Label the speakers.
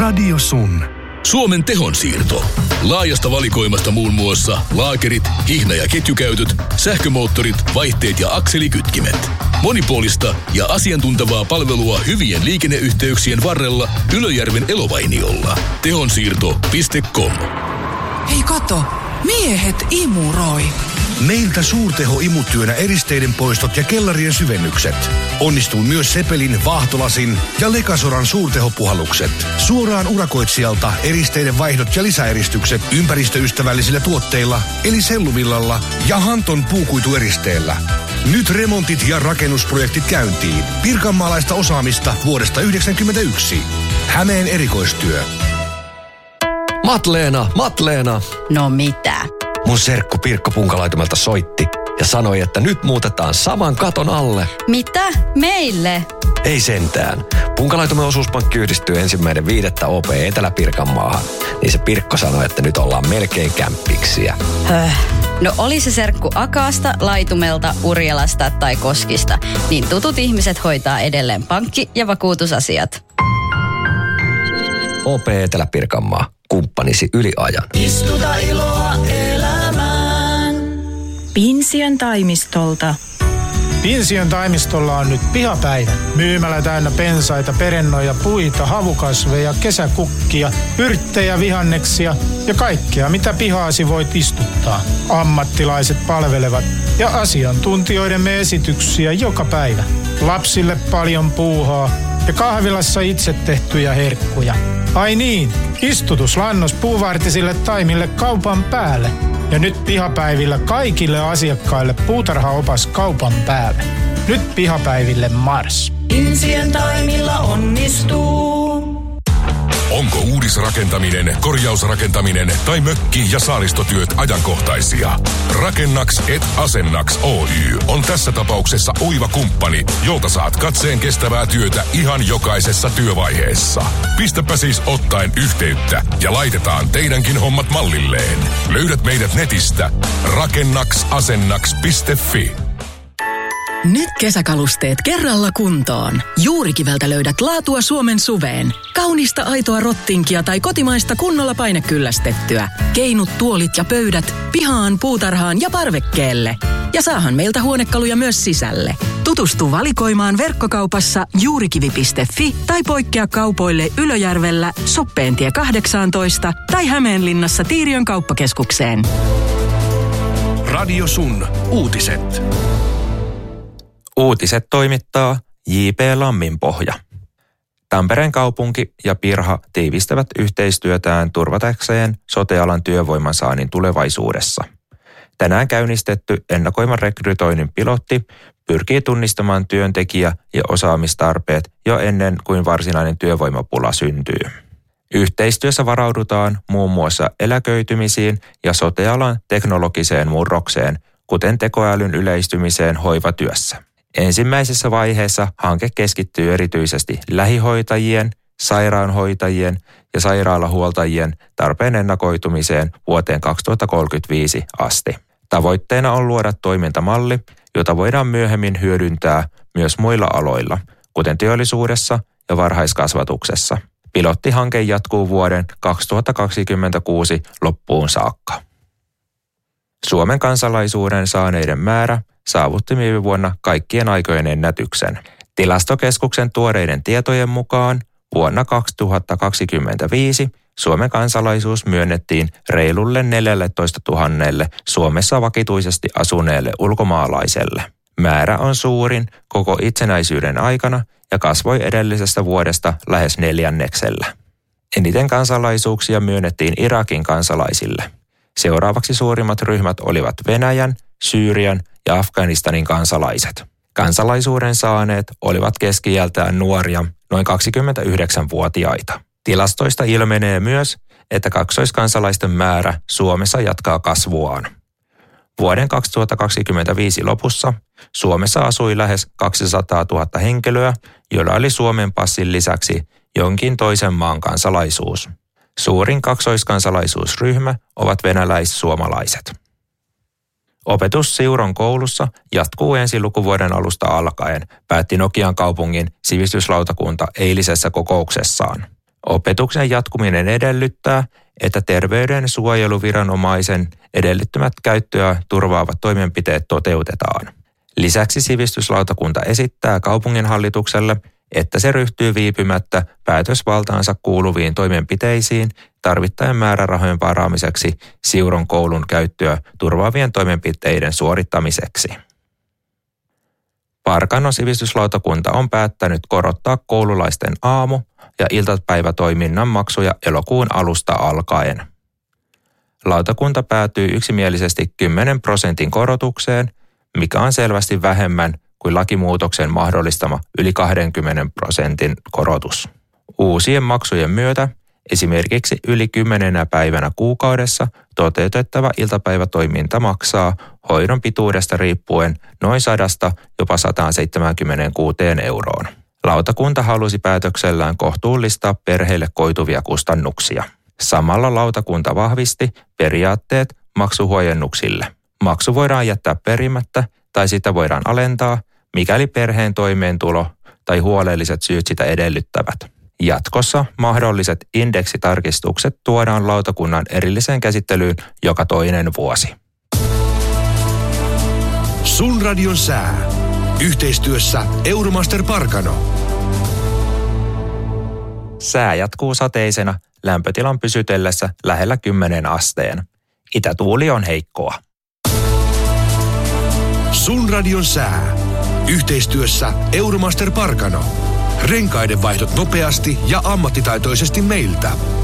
Speaker 1: Radio Sun.
Speaker 2: Suomen tehonsiirto. Laajasta valikoimasta muun muassa laakerit, hihna- ja ketjukäytöt, sähkömoottorit, vaihteet ja akselikytkimet. Monipuolista ja asiantuntevaa palvelua hyvien liikenneyhteyksien varrella Ylöjärven Elovainiolla. Tehonsiirto.com.
Speaker 3: Hei kato, miehet imuroi.
Speaker 4: Meiltä suurtehoimutyönä eristeiden poistot ja kellarien syvennykset. Onnistuu myös Sepelin, Vaahtolasin ja Lekasoran suurtehopuhallukset. Suoraan urakoitsijalta eristeiden vaihdot ja lisäeristykset ympäristöystävällisillä tuotteilla, eli selluvillalla ja Hanton puukuitueristeellä. Nyt remontit ja rakennusprojektit käyntiin. Pirkanmaalaista osaamista vuodesta 1991. Hämeen erikoistyö.
Speaker 5: Matleena.
Speaker 3: No mitä?
Speaker 5: Mun serkku Pirkko Punkalaitumelta soitti ja sanoi, että nyt muutetaan saman katon alle.
Speaker 3: Mitä? Meille?
Speaker 5: Ei sentään. Punkalaitumen osuuspankki yhdistyy 1.5. OP Etelä-Pirkanmaahan. Niin se Pirkko sanoi, että nyt ollaan melkein kämppiksiä.
Speaker 3: No oli se serkku Akaasta, Laitumelta, Urjalasta tai Koskista, niin tutut ihmiset hoitaa edelleen pankki- ja vakuutusasiat.
Speaker 5: OP Etelä-Pirkanmaa. Kumppanisi yli ajan.
Speaker 6: Istuta iloa elämään.
Speaker 7: Pinsiön toimistolta.
Speaker 8: Pinsiön toimistolla on nyt pihapäivä. Myymälä täynnä pensaita, perennoja, puita, havukasveja, kesäkukkia, yrttejä, vihanneksia ja kaikkea, mitä pihaasi voit istuttaa. Ammattilaiset palvelevat ja asiantuntijoidemme esityksiä joka päivä. Lapsille paljon puuhaa ja kahvilassa itse tehtyjä herkkuja. Ai niin, istutuslannos puuvartisille taimille kaupan päälle. Ja nyt pihapäivillä kaikille asiakkaille puutarhaopas kaupan päälle. Nyt pihapäiville mars.
Speaker 6: Insien taimilla onnistuu.
Speaker 9: Onko uudisrakentaminen, korjausrakentaminen tai mökki- ja saaristotyöt ajankohtaisia? Rakennaks et Asennaks Oy on tässä tapauksessa oiva kumppani, jolta saat katseen kestävää työtä ihan jokaisessa työvaiheessa. Pistäpä siis ottaen yhteyttä ja laitetaan teidänkin hommat mallilleen. Löydät meidät netistä rakennaksasennaks.fi.
Speaker 10: Nyt kesäkalusteet kerralla kuntoon. Juurikiveltä löydät laatua Suomen suveen. Kaunista aitoa rottinkia tai kotimaista kunnolla painekyllästettyä. Keinut, tuolit ja pöydät pihaan, puutarhaan ja parvekkeelle. Ja saahan meiltä huonekaluja myös sisälle. Tutustu valikoimaan verkkokaupassa juurikivi.fi tai poikkea kaupoille Ylöjärvellä, Soppeentie 18 tai Hämeenlinnassa Tiiriön kauppakeskukseen.
Speaker 1: Radio Sun. Uutiset.
Speaker 11: Uutiset toimittaa J.P. Lamminpohja. Tampereen kaupunki ja Pirha tiivistävät yhteistyötään turvatakseen sote-alan työvoiman saannin tulevaisuudessa. Tänään käynnistetty ennakoivan rekrytoinnin pilotti pyrkii tunnistamaan työntekijä- ja osaamistarpeet jo ennen kuin varsinainen työvoimapula syntyy. Yhteistyössä varaudutaan muun muassa eläköitymisiin ja sote-alan teknologiseen murrokseen, kuten tekoälyn yleistymiseen hoivatyössä. Ensimmäisessä vaiheessa hanke keskittyy erityisesti lähihoitajien, sairaanhoitajien ja sairaalahuoltajien tarpeen ennakoitumiseen vuoteen 2035 asti. Tavoitteena on luoda toimintamalli, jota voidaan myöhemmin hyödyntää myös muilla aloilla, kuten teollisuudessa ja varhaiskasvatuksessa. Pilottihanke jatkuu vuoden 2026 loppuun saakka. Suomen kansalaisuuden saaneiden määrä saavutti viime vuonna kaikkien aikojen ennätyksen. Tilastokeskuksen tuoreiden tietojen mukaan vuonna 2025 Suomen kansalaisuus myönnettiin reilulle 14 000 Suomessa vakituisesti asuneelle ulkomaalaiselle. Määrä on suurin koko itsenäisyyden aikana ja kasvoi edellisestä vuodesta lähes 4. Eniten kansalaisuuksia myönnettiin Irakin kansalaisille. Seuraavaksi suurimmat ryhmät olivat Venäjän, Syyrian ja Afganistanin kansalaiset. Kansalaisuuden saaneet olivat keski-iältään nuoria, noin 29-vuotiaita. Tilastoista ilmenee myös, että kaksoiskansalaisten määrä Suomessa jatkaa kasvuaan. Vuoden 2025 lopussa Suomessa asui lähes 200 000 henkilöä, joilla oli Suomen passin lisäksi jonkin toisen maan kansalaisuus. Suurin kaksoiskansalaisuusryhmä ovat venäläis-suomalaiset. Opetus Siuron koulussa jatkuu ensi lukuvuoden alusta alkaen, päätti Nokian kaupungin sivistyslautakunta eilisessä kokouksessaan. Opetuksen jatkuminen edellyttää, että terveydensuojeluviranomaisen edellyttämät käyttöä turvaavat toimenpiteet toteutetaan. Lisäksi sivistyslautakunta esittää kaupunginhallitukselle, että se ryhtyy viipymättä päätösvaltaansa kuuluviin toimenpiteisiin tarvittaen määrärahojen varaamiseksi Siuron koulun käyttöä turvaavien toimenpiteiden suorittamiseksi. Parkanon sivistyslautakunta on päättänyt korottaa koululaisten aamu- ja iltapäivätoiminnan maksuja elokuun alusta alkaen. Lautakunta päätyy yksimielisesti 10% korotukseen, mikä on selvästi vähemmän kuin lakimuutoksen mahdollistama yli 20% korotus. Uusien maksujen myötä esimerkiksi yli 10 päivänä kuukaudessa toteutettava iltapäivätoiminta maksaa hoidon pituudesta riippuen noin 100 jopa 176 euroon. Lautakunta halusi päätöksellään kohtuullistaa perheille koituvia kustannuksia. Samalla lautakunta vahvisti periaatteet maksuhuojennuksille. Maksu voidaan jättää perimättä tai sitä voidaan alentaa, mikäli perheen toimeentulo tai huolelliset syyt sitä edellyttävät. Jatkossa mahdolliset indeksitarkistukset tuodaan lautakunnan erilliseen käsittelyyn joka toinen vuosi.
Speaker 4: Sun radion sää. Yhteistyössä Euromaster Parkano.
Speaker 11: Sää jatkuu sateisena lämpötilan pysytellessä lähellä 10 asteen. Itätuuli on heikkoa.
Speaker 4: Sun radion sää. Yhteistyössä Euromaster Parkano. Renkaiden vaihdot nopeasti ja ammattitaitoisesti meiltä.